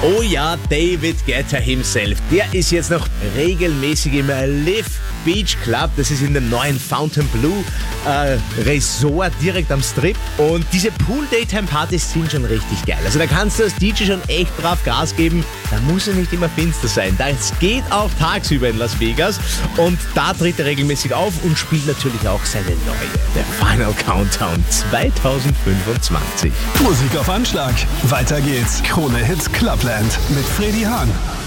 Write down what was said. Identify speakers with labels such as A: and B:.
A: Oh ja, David Guetta himself. Der ist jetzt noch regelmäßig im Live Beach Club. Das ist in dem neuen Fontainebleau Resort direkt am Strip. Und diese Pool-Daytime-Partys sind schon richtig geil. Also da kannst du als DJ schon echt brav Gas geben. Da muss es nicht immer finster sein. Das geht auch tagsüber in Las Vegas. Und da tritt er regelmäßig auf und spielt natürlich auch seine neue. Der Final Countdown 2025.
B: Musik auf Anschlag. Weiter geht's. Krone Hits Clubland mit Freddy Hahn.